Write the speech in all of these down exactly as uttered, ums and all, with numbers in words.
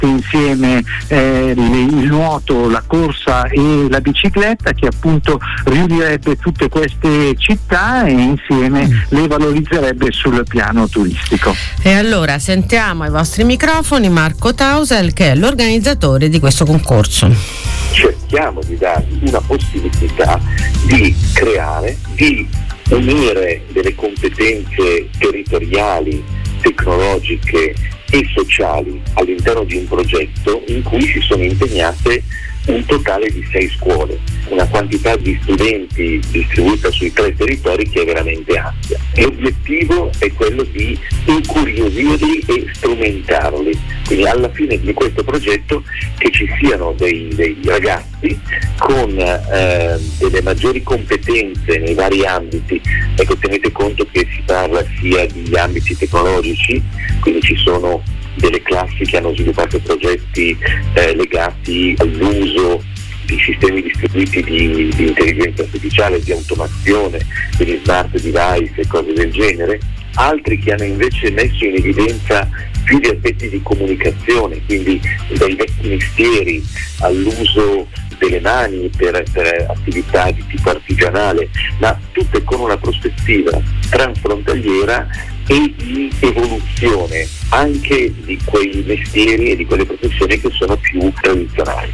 mette insieme eh, il nuoto, la corsa e la bicicletta, che appunto riunirebbe tutte queste città e insieme mm. le valorizzerebbe sul piano turistico. E allora sentiamo ai vostri microfoni Marco Tausel, che è l'organizzatore di questo concorso. Cerchiamo di dargli una possibilità di creare, di unire delle competenze territoriali, tecnologiche e sociali all'interno di un progetto in cui si sono impegnate un totale di sei scuole, una quantità di studenti distribuita sui tre territori che è veramente ampia. L'obiettivo è quello di incuriosirli e strumentarli, quindi alla fine di questo progetto che ci siano dei, dei ragazzi con eh, delle maggiori competenze nei vari ambiti. Ecco, tenete conto che si parla sia di ambiti tecnologici, quindi ci sono delle classi che hanno sviluppato progetti eh, legati all'uso di sistemi distribuiti di, di intelligenza artificiale, di automazione, quindi smart device e cose del genere, altri che hanno invece messo in evidenza più di aspetti di comunicazione, quindi dai vecchi mestieri all'uso delle mani per, per attività di tipo artigianale, ma tutte con una prospettiva transfrontaliera e di evoluzione anche di quei mestieri e di quelle professioni che sono più tradizionali.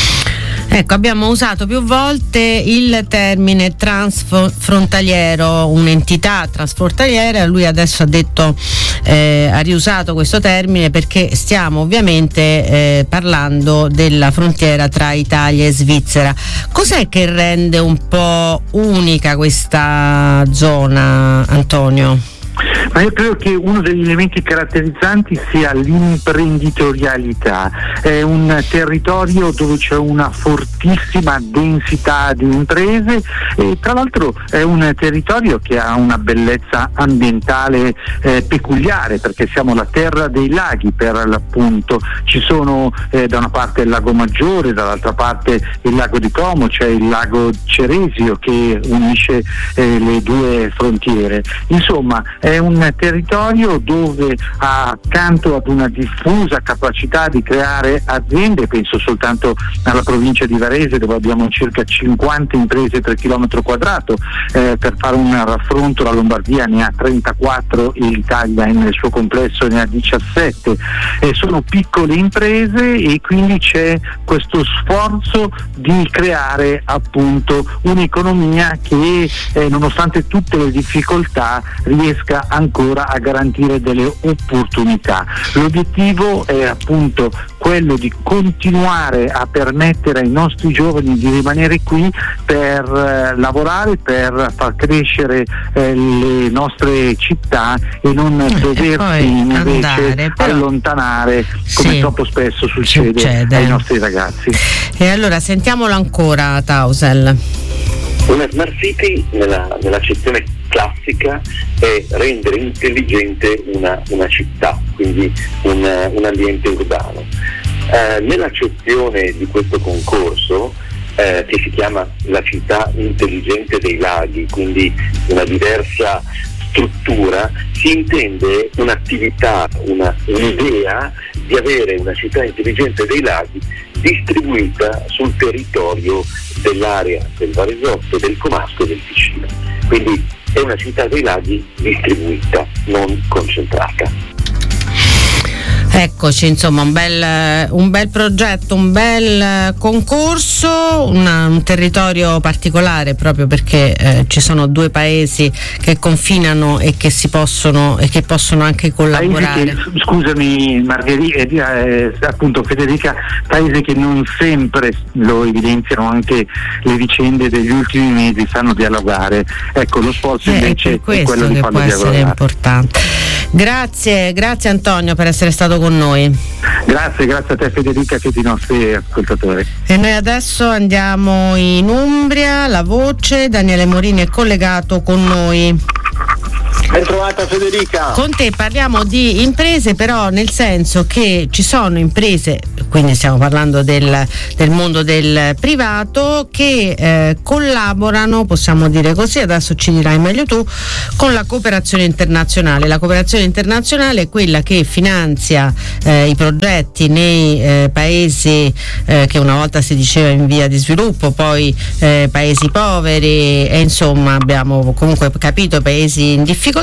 Ecco, abbiamo usato più volte il termine transfrontaliero, un'entità transfrontaliera. Lui adesso ha detto, eh, ha riusato questo termine perché stiamo ovviamente eh, parlando della frontiera tra Italia e Svizzera. Cos'è che rende un po' unica questa zona, Antonio? Ma io credo che uno degli elementi caratterizzanti sia l'imprenditorialità. È un territorio dove c'è una fortissima densità di imprese e tra l'altro è un territorio che ha una bellezza ambientale eh, peculiare, perché siamo la terra dei laghi per l'appunto. Ci sono eh, da una parte il lago Maggiore, dall'altra parte il lago di Como, c'è il lago Ceresio che unisce eh, le due frontiere. Insomma, è un territorio dove accanto ad una diffusa capacità di creare aziende, penso soltanto alla provincia di Varese dove abbiamo circa cinquanta imprese per chilometro quadrato, eh, per fare un raffronto la Lombardia ne ha trentaquattro e l'Italia nel suo complesso ne ha diciassette, eh, sono piccole imprese e quindi c'è questo sforzo di creare appunto un'economia che eh, nonostante tutte le difficoltà riesca ancora a garantire delle opportunità. L'obiettivo è appunto quello di continuare a permettere ai nostri giovani di rimanere qui per eh, lavorare, per far crescere eh, le nostre città e non eh, doversi invece andare, però, allontanare come sì, troppo spesso succede, succede ai nostri ragazzi. E allora sentiamolo ancora, Tausel. Una smart city nella, nell'accezione classica è rendere intelligente una, una città, quindi un, un ambiente urbano. Eh, nell'accezione di questo concorso, eh, che si chiama la città intelligente dei laghi, quindi una diversa struttura, si intende un'attività, una, un'idea di avere una città intelligente dei laghi distribuita sul territorio dell'area del Varesotto, del Comasco e del Ticino. Quindi è una città dei laghi distribuita, non concentrata. Eccoci, insomma, un bel, un bel progetto, un bel concorso, una, un territorio particolare proprio perché eh, ci sono due paesi che confinano e che si possono e che possono anche collaborare. Che, scusami Margherita, eh, appunto Federica, paesi che non sempre, lo evidenziano anche le vicende degli ultimi mesi, sanno dialogare. Ecco, lo sforzo eh, invece è, è quello di farlo dialogare. Questo può essere importante. Grazie, grazie Antonio per essere stato con noi. Grazie, grazie a te Federica e a tutti i nostri ascoltatori. E noi adesso andiamo in Umbria, La Voce, Daniele Morini è collegato con noi. Ben trovata Federica. Con te parliamo di imprese, però nel senso che ci sono imprese, quindi stiamo parlando del, del mondo del privato, che eh, collaborano, possiamo dire così, adesso ci dirai meglio tu, con la cooperazione internazionale. La cooperazione internazionale è quella che finanzia eh, i progetti nei eh, paesi eh, che una volta si diceva in via di sviluppo, poi eh, paesi poveri e insomma abbiamo comunque capito paesi in difficoltà,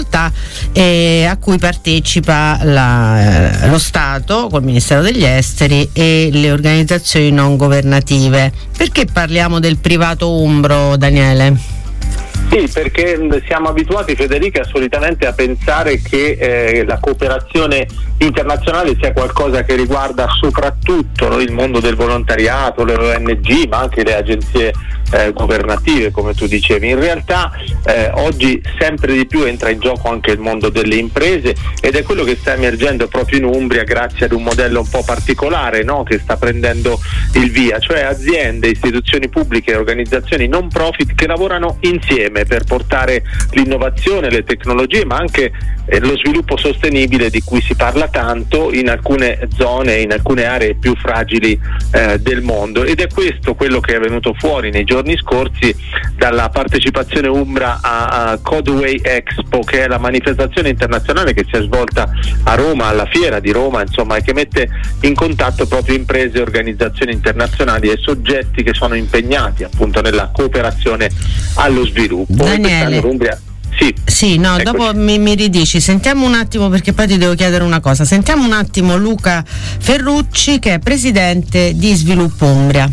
eh, a cui partecipa la, eh, lo Stato col Ministero degli Esteri e le organizzazioni non governative. Perché parliamo del privato umbro, Daniele? Sì, perché siamo abituati, Federica, solitamente a pensare che eh, la cooperazione internazionale sia qualcosa che riguarda soprattutto no, il mondo del volontariato, le O N G, ma anche le agenzie eh, governative, come tu dicevi. In realtà eh, oggi sempre di più entra in gioco anche il mondo delle imprese, ed è quello che sta emergendo proprio in Umbria grazie ad un modello un po' particolare, no, che sta prendendo il via, cioè aziende, istituzioni pubbliche e organizzazioni non profit che lavorano insieme per portare l'innovazione, le tecnologie, ma anche eh, lo sviluppo sostenibile di cui si parla tanto in alcune zone, in alcune aree più fragili eh, del mondo. Ed è questo quello che è venuto fuori nei giorni scorsi dalla partecipazione umbra a, a Codeway Expo, che è la manifestazione internazionale che si è svolta a Roma, alla fiera di Roma, insomma, e che mette in contatto proprio imprese, organizzazioni internazionali e soggetti che sono impegnati appunto nella cooperazione allo sviluppo. Daniele, sì, sì, no, eccoci. Dopo mi, mi ridici, sentiamo un attimo, perché poi ti devo chiedere una cosa, sentiamo un attimo Luca Ferrucci, che è presidente di Sviluppo Umbria.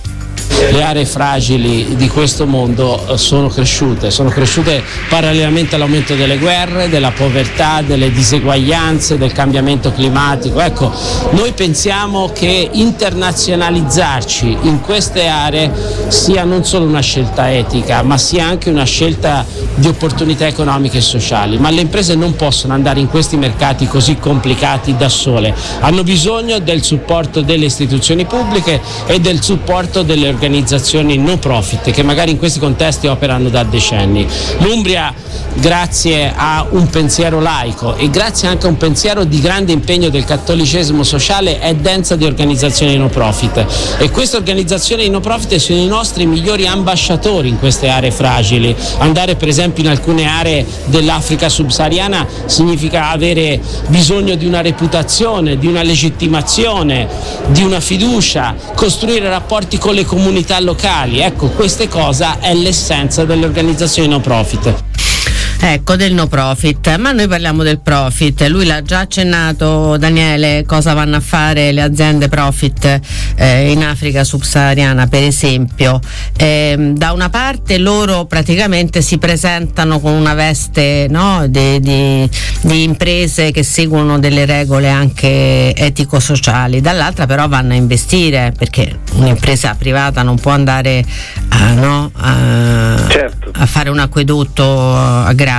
Le aree fragili di questo mondo sono cresciute, sono cresciute parallelamente all'aumento delle guerre, della povertà, delle diseguaglianze, del cambiamento climatico. Ecco, noi pensiamo che internazionalizzarci in queste aree sia non solo una scelta etica, ma sia anche una scelta di opportunità economiche e sociali. Ma le imprese non possono andare in questi mercati così complicati da sole, hanno bisogno del supporto delle istituzioni pubbliche e del supporto delle organizzazioni organizzazioni no profit che magari in questi contesti operano da decenni. L'Umbria, grazie a un pensiero laico e grazie anche a un pensiero di grande impegno del cattolicesimo sociale, è densa di organizzazioni no profit, e queste organizzazioni no profit sono i nostri migliori ambasciatori in queste aree fragili. Andare per esempio in alcune aree dell'Africa subsahariana significa avere bisogno di una reputazione, di una legittimazione, di una fiducia, costruire rapporti con le comunità locali. Ecco, queste cose è l'essenza delle organizzazioni no profit. Ecco, del no profit, ma noi parliamo del profit. Lui l'ha già accennato, Daniele, cosa vanno a fare le aziende profit eh, in Africa subsahariana, per esempio. Eh, da una parte loro praticamente si presentano con una veste, no, di, di, di imprese che seguono delle regole anche etico-sociali, dall'altra però vanno a investire, perché un'impresa privata non può andare a, no, a, certo. a fare un acquedotto a gratis.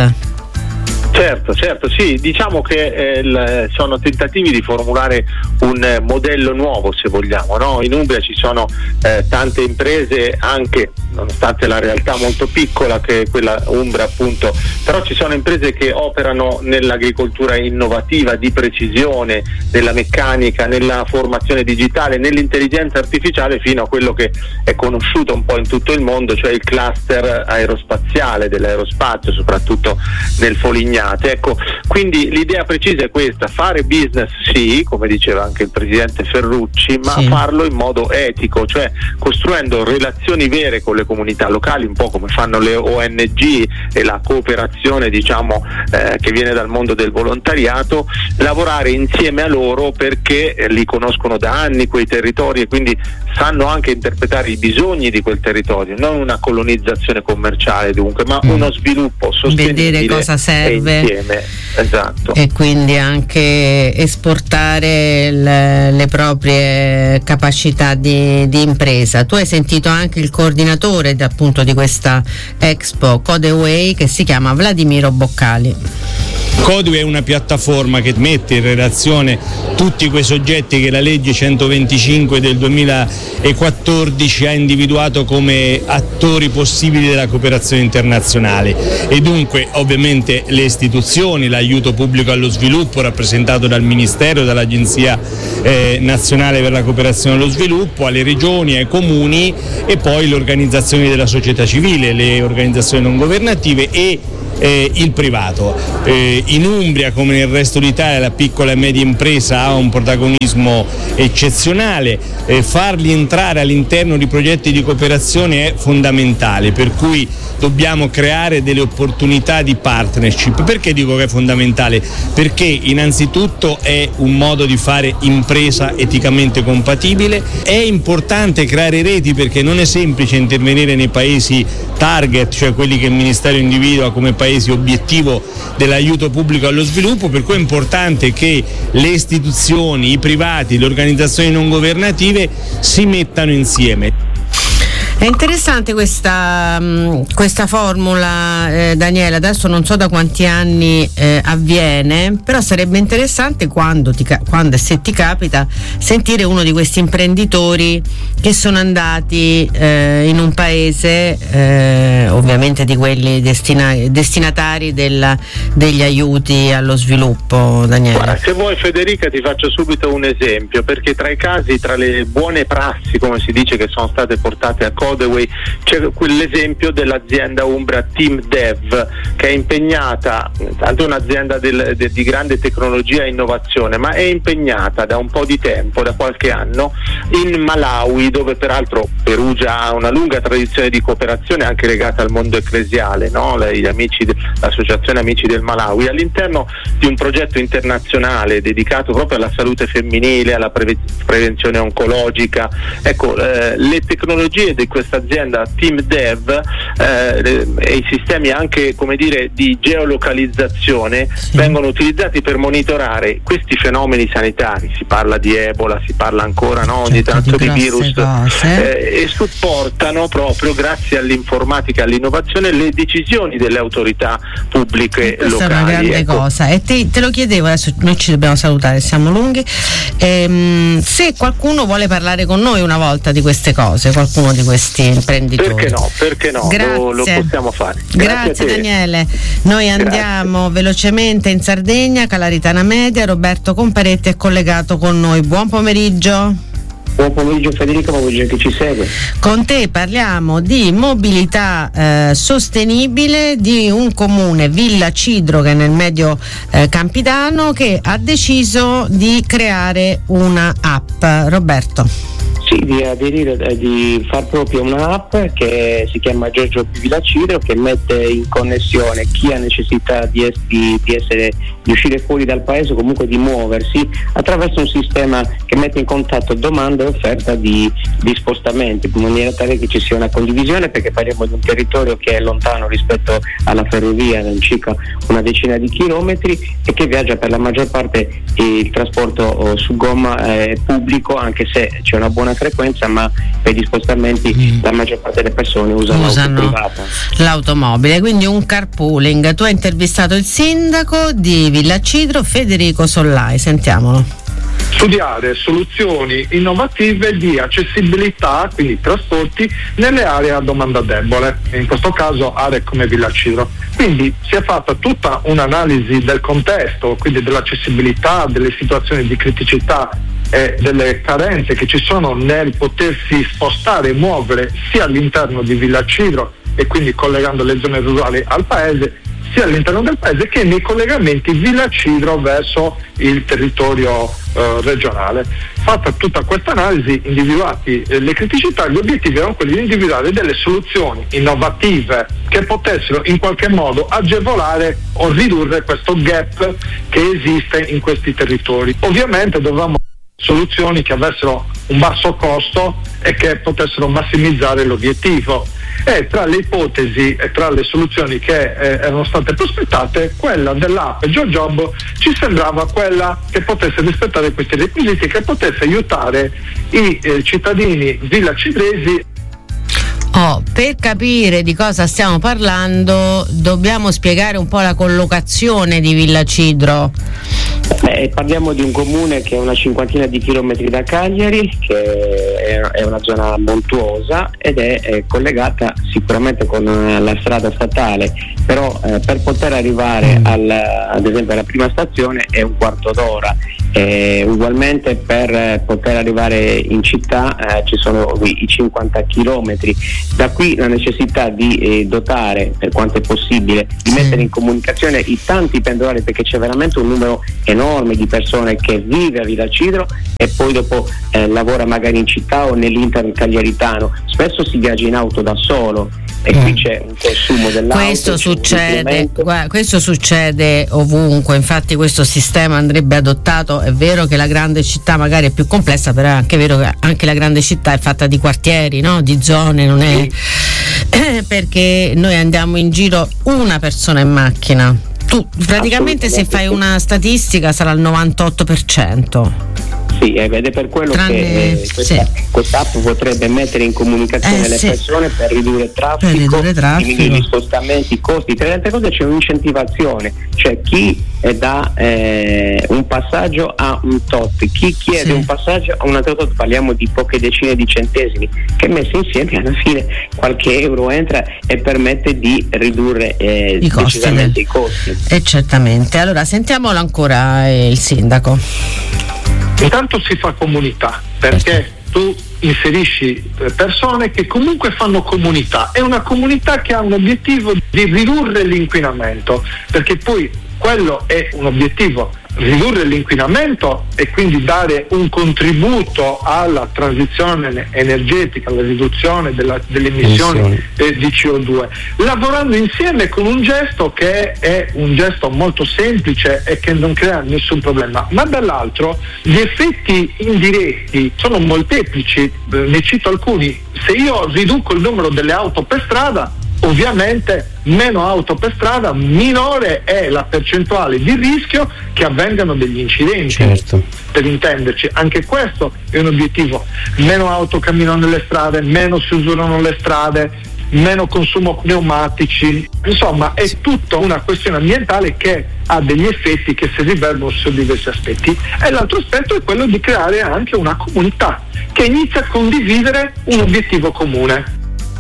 Certo, certo, sì, diciamo che eh, l- sono tentativi di formulare un eh, modello nuovo, se vogliamo, no? In Umbria ci sono eh, tante imprese, anche nonostante la realtà molto piccola che è quella umbra appunto, però ci sono imprese che operano nell'agricoltura innovativa, di precisione, nella meccanica, nella formazione digitale, nell'intelligenza artificiale, fino a quello che è conosciuto un po' in tutto il mondo, cioè il cluster aerospaziale, dell'aerospazio, soprattutto nel Polignano. Ecco, quindi l'idea precisa è questa: fare business sì, come diceva anche il presidente Ferrucci, ma sì, farlo in modo etico, cioè costruendo relazioni vere con le comunità locali, un po' come fanno le O N G e la cooperazione, diciamo, eh, che viene dal mondo del volontariato, lavorare insieme a loro perché eh, li conoscono da anni quei territori e quindi sanno anche interpretare i bisogni di quel territorio, non una colonizzazione commerciale dunque, ma mm. uno sviluppo sostenibile. Vedere cosa serve insieme, esatto. E quindi anche esportare le, le proprie capacità di, di impresa. Tu hai sentito anche il coordinatore di, appunto di questa Expo Codeway, che si chiama Vladimiro Boccali. Codeway è una piattaforma che mette in relazione tutti quei soggetti che la legge centoventicinque del duemilaquattordici ha individuato come attori possibili della cooperazione internazionale, e dunque ovviamente le istituzioni, l'aiuto pubblico allo sviluppo rappresentato dal Ministero e dall'Agenzia eh, Nazionale per la Cooperazione allo Sviluppo, alle regioni, ai comuni, e poi le organizzazioni della società civile, le organizzazioni non governative e Eh, il privato. Eh, in Umbria, come nel resto d'Italia, la piccola e media impresa ha un protagonismo eccezionale. Eh, farli entrare all'interno di progetti di cooperazione è fondamentale, per cui dobbiamo creare delle opportunità di partnership. Perché dico che è fondamentale? Perché innanzitutto è un modo di fare impresa eticamente compatibile, è importante creare reti, perché non è semplice intervenire nei paesi target, cioè quelli che il Ministero individua come paesi obiettivo dell'aiuto pubblico allo sviluppo, per cui è importante che le istituzioni, i privati, le organizzazioni non governative si mettano insieme. È interessante questa, questa formula, eh, Daniele. Adesso non so da quanti anni eh, avviene, però sarebbe interessante quando, ti, quando e se ti capita sentire uno di questi imprenditori che sono andati eh, in un paese, eh, ovviamente di quelli destina, destinatari della, degli aiuti allo sviluppo. Daniele, guarda, se vuoi Federica ti faccio subito un esempio, perché tra i casi, tra le buone prassi, come si dice, che sono state portate a Codeway, c'è quell'esempio dell'azienda umbra Team Dev, che è impegnata, tanto è un'azienda del, de, di grande tecnologia e innovazione, ma è impegnata da un po' di tempo, da qualche anno, in Malawi, dove peraltro Perugia ha una lunga tradizione di cooperazione anche legata al mondo ecclesiale, no? Gli amici, l'associazione Amici del Malawi, all'interno di un progetto internazionale dedicato proprio alla salute femminile, alla preve- prevenzione oncologica. Ecco, eh, le tecnologie di questa azienda Team Dev eh, e i sistemi anche, come dire, di geolocalizzazione sì. vengono utilizzati per monitorare questi fenomeni sanitari. Si parla di Ebola, si parla ancora no, ogni tanto di, di virus eh, e supportano proprio, grazie all'informatica e all'innovazione, le decisioni delle autorità pubbliche questa locali. Questa è una grande ecco. cosa, e te, te lo chiedevo, adesso noi ci dobbiamo salutare, siamo lunghi, ehm, se qualcuno vuole parlare con noi una volta di queste cose, qualcuno di questi imprenditori. Perché no? Perché no? Lo, lo possiamo fare. Grazie, Grazie Daniele. Noi andiamo Grazie. velocemente in Sardegna, Calaritana Media. Roberto Comparetti è collegato con noi. Buon pomeriggio. Buon pomeriggio Federica, buon pomeriggio che ci segue. Con te parliamo di mobilità eh, sostenibile di un comune, Villa Cidro, che è nel medio eh, Campidano, che ha deciso di creare una app. Roberto. Sì, di aderire, di far proprio una app che si chiama Giorgio Villa Cidro, che mette in connessione chi ha necessità di, es- di, di, essere, di uscire fuori dal paese o comunque di muoversi, attraverso un sistema che mette in contatto domanda e offerta di, di spostamenti, in maniera tale che ci sia una condivisione, perché parliamo di un territorio che è lontano rispetto alla ferrovia, da circa una decina di chilometri, e che viaggia per la maggior parte il trasporto oh, su gomma eh, pubblico, anche se c'è una buona frequenza, ma per gli spostamenti mm. la maggior parte delle persone usano, usano l'auto privata, l'automobile, quindi un carpooling. Tu hai intervistato il sindaco di Villa Cidro, Federico Sollai, sentiamolo. Studiare soluzioni innovative di accessibilità, quindi trasporti, nelle aree a domanda debole, in questo caso aree come Villa Cidro. Quindi si è fatta tutta un'analisi del contesto, quindi dell'accessibilità, delle situazioni di criticità e delle carenze che ci sono nel potersi spostare e muovere sia all'interno di Villa Cidro, e quindi collegando le zone rurali al paese, sia all'interno del paese che nei collegamenti Villa Cidro verso il territorio eh, regionale. Fatta tutta questa analisi, individuati eh, le criticità, gli obiettivi erano quelli di individuare delle soluzioni innovative che potessero in qualche modo agevolare o ridurre questo gap che esiste in questi territori. Ovviamente dovevamo soluzioni che avessero un basso costo e che potessero massimizzare l'obiettivo, e tra le ipotesi e tra le soluzioni che eh, erano state prospettate, quella dell'app GeoJob ci sembrava quella che potesse rispettare questi requisiti, che potesse aiutare i eh, cittadini villacidresi. Oh, per capire di cosa stiamo parlando dobbiamo spiegare un po' la collocazione di Villa Cidro. Eh, parliamo di un comune che è una cinquantina di chilometri da Cagliari, che è, è una zona montuosa ed è, è collegata sicuramente con la strada statale, però eh, per poter arrivare al, ad esempio alla prima stazione è un quarto d'ora. Eh, ugualmente per poter arrivare in città eh, ci sono i cinquanta chilometri. Da qui la necessità di eh, dotare, per quanto è possibile, di mettere in comunicazione i tanti pendolari, perché c'è veramente un numero enorme di persone che vive a Villa Cidro e poi dopo eh, lavora magari in città o nell'interno cagliaritano. Spesso si viaggia in auto da solo e qui c'è un consumo dell'auto. Questo succede, guarda, questo succede ovunque, infatti questo sistema andrebbe adottato. È vero che la grande città magari è più complessa, però è anche vero che anche la grande città è fatta di quartieri, no? Di zone, non è eh, perché noi andiamo in giro una persona in macchina. Tu praticamente se fai una statistica sarà il novantotto per cento. Sì, ed è per quello Tranne, che eh, questa, sì. questa app potrebbe mettere in comunicazione eh, le sì. persone per ridurre traffico, per ridurre traffico. diminuire gli spostamenti, i costi. Tra le altre cose c'è un'incentivazione, cioè chi dà eh, un passaggio a un tot, chi chiede sì. un passaggio a un altro tot, parliamo di poche decine di centesimi che messi insieme alla fine qualche euro entra e permette di ridurre eh, I costi decisamente del... i costi. E certamente. Allora sentiamolo ancora eh, il sindaco. Intanto si fa comunità, perché tu inserisci persone che comunque fanno comunità, è una comunità che ha un obiettivo di ridurre l'inquinamento, perché poi quello è un obiettivo, ridurre l'inquinamento e quindi dare un contributo alla transizione energetica, alla riduzione della, delle emissioni eh, di C O due, lavorando insieme con un gesto che è un gesto molto semplice e che non crea nessun problema, ma dall'altro gli effetti indiretti sono molteplici, eh, ne cito alcuni. Se io riduco il numero delle auto per strada, ovviamente meno auto per strada, minore è la percentuale di rischio che avvengano degli incidenti. Certo. Per intenderci, anche questo è un obiettivo. Meno auto camminano nelle strade, meno si usurano le strade, meno consumo pneumatici, insomma è tutta una questione ambientale che ha degli effetti che si riverberano su diversi aspetti. E l'altro aspetto è quello di creare anche una comunità che inizia a condividere un obiettivo comune.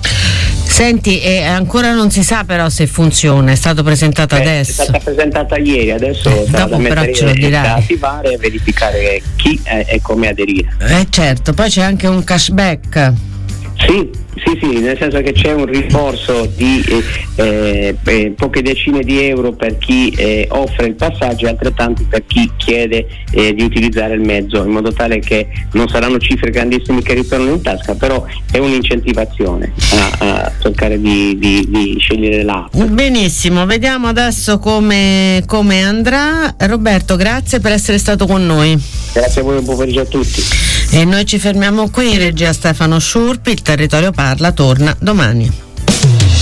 Senti, e ancora non si sa però se funziona, è stato presentato eh, adesso. È stata presentata ieri, adesso eh, sarà dopo da però mettere ce lo dirai. da attivare e verificare chi è e come aderire. Eh certo, poi c'è anche un cashback. Sì, sì, sì, nel senso che c'è un rimborso di eh, eh, poche decine di euro per chi eh, offre il passaggio e altrettanti per chi chiede eh, di utilizzare il mezzo, in modo tale che non saranno cifre grandissime che ritornano in tasca, però è un'incentivazione a, a cercare di, di, di scegliere l'app. Benissimo, vediamo adesso come, come andrà. Roberto, grazie per essere stato con noi. Grazie a voi, buon pomeriggio a tutti. E noi ci fermiamo qui, in regia Stefano Sciurpi, il Territorio Parla torna domani.